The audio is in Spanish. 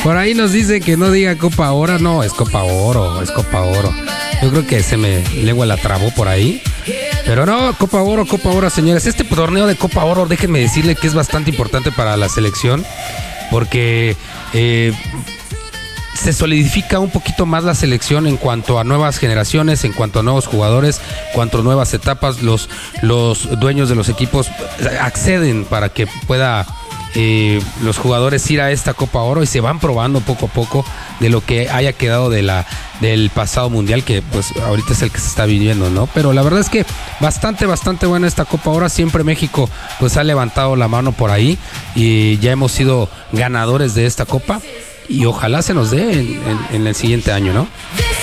Por ahí nos dicen que no diga Copa Oro. No, es Copa Oro, es Copa Oro. Yo creo que se me lengua la trabó por ahí. Pero no, Copa Oro, señores. Este torneo de Copa Oro, déjenme decirle que es bastante importante para la selección. Porque se solidifica un poquito más la selección en cuanto a nuevas generaciones, en cuanto a nuevos jugadores, en cuanto a nuevas etapas. Los dueños de los equipos acceden para que pueda los jugadores ir a esta Copa Oro y se van probando poco a poco de lo que haya quedado del pasado mundial, que pues ahorita es el que se está viviendo, ¿no? Pero la verdad es que bastante buena esta Copa Oro. Siempre México pues ha levantado la mano por ahí y ya hemos sido ganadores de esta Copa y ojalá se nos dé en el siguiente año, ¿no?